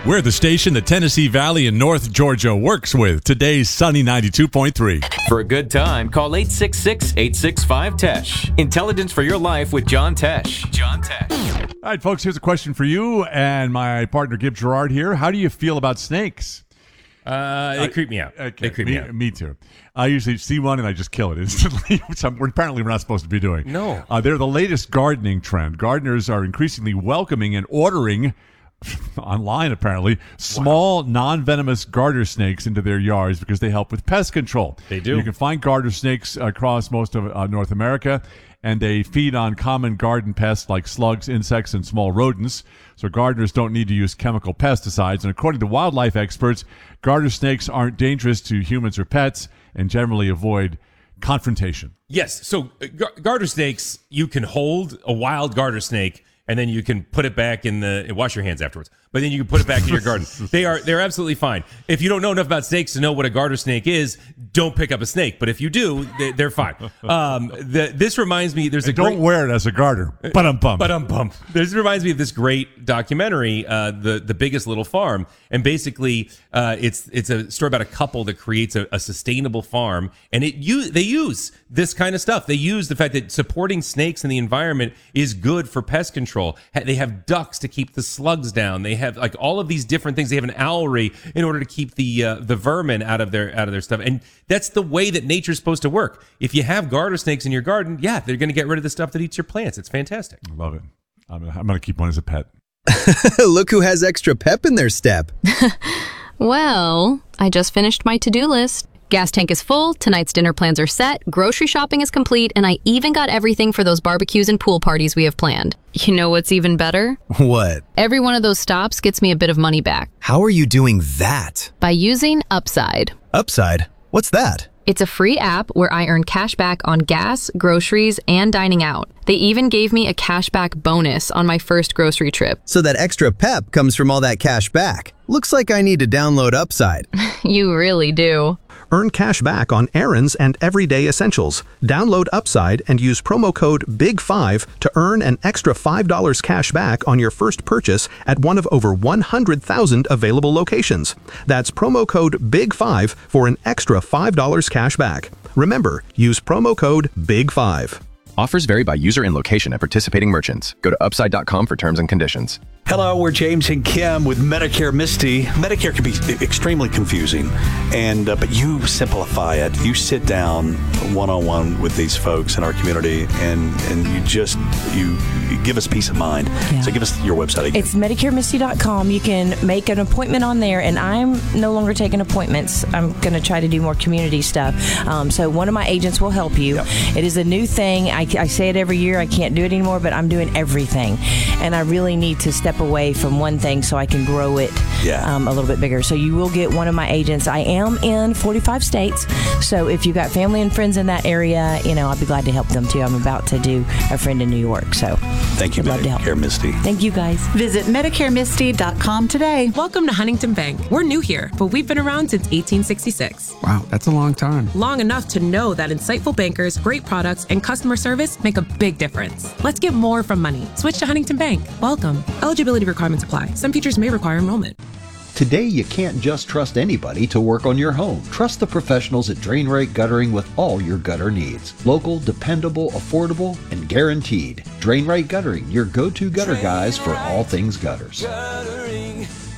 We're the station the Tennessee Valley and North Georgia works with. Today's Sunny 92.3. For a good time, call 866-865-TESH. Intelligence for your life with John Tesh. John Tesh. All right, folks, here's a question for you and my partner, Gib Gerard here. How do you feel about snakes? They creep me out. Okay. They creep me out. Me too. I usually see one and I just kill it instantly, which apparently we're not supposed to be doing. No. They're the latest gardening trend. Gardeners are increasingly welcoming and ordering online, apparently, small, non-venomous garter snakes into their yards because they help with pest control. They do. You can find garter snakes across most of North America, and they feed on common garden pests like slugs, insects, and small rodents. So gardeners don't need to use chemical pesticides. And according to wildlife experts, garter snakes aren't dangerous to humans or pets and generally avoid confrontation. Yes. So garter snakes, you can hold a wild garter snake and then you can put it back wash your hands afterwards. But then you can put it back in your garden. They're absolutely fine. If you don't know enough about snakes to know what a garter snake is, don't pick up a snake. But if you do, they're fine. This reminds me, Don't wear it as a garter. But This reminds me of this great documentary, The Biggest Little Farm, and basically it's a story about a couple that creates a sustainable farm, and they use this kind of stuff. They use the fact that supporting snakes in the environment is good for pest control. They have ducks to keep the slugs down. They have like all of these different things. They have an owlry in order to keep the vermin out of their stuff, and that's the way that nature's supposed to work. If you have garter snakes in your garden, yeah, they're going to get rid of the stuff that eats your plants. It's fantastic. I love it. I'm going to keep one as a pet. Look who has extra pep in their step. Well, I just finished my to-do list. Gas tank is full, tonight's dinner plans are set, grocery shopping is complete, and I even got everything for those barbecues and pool parties we have planned. You know what's even better? What? Every one of those stops gets me a bit of money back. How are you doing that? By using Upside. Upside? What's that? It's a free app where I earn cash back on gas, groceries, and dining out. They even gave me a cashback bonus on my first grocery trip. So that extra pep comes from all that cash back. Looks like I need to download Upside. You really do. Earn cash back on errands and everyday essentials. Download Upside and use promo code BIG5 to earn an extra $5 cash back on your first purchase at one of over 100,000 available locations. That's promo code BIG5 for an extra $5 cash back. Remember, use promo code BIG5. Offers vary by user and location at participating merchants. Go to upside.com for terms and conditions. Hello, we're James and Kim with Medicare Misty. Medicare can be extremely confusing, but you simplify it. You sit down one-on-one with these folks in our community, and you give us peace of mind. Yeah. So give us your website again. It's MedicareMisty.com. You can make an appointment on there, and I'm no longer taking appointments. I'm going to try to do more community stuff. So one of my agents will help you. Yep. It is a new thing. I say it every year. I can't do it anymore, but I'm doing everything, and I really need to step away from one thing so I can grow it a little bit bigger. So you will get one of my agents. I am in 45 states, so if you've got family and friends in that area, I'll be glad to help them too. I'm about to do a friend in New York, so thank you, Medicare Misty. Thank you, guys. Visit MedicareMisty.com today. Welcome to Huntington Bank. We're new here, but we've been around since 1866. Wow, that's a long time. Long enough to know that insightful bankers, great products, and customer service make a big difference. Let's get more from money. Switch to Huntington Bank. Welcome. Eligibility requirements apply. Some features may require enrollment. Today, you can't just trust anybody to work on your home. Trust the professionals at Drain Right Guttering with all your gutter needs. Local, dependable, affordable, and guaranteed. Drain Right Guttering, your go-to gutter guys for all things gutters.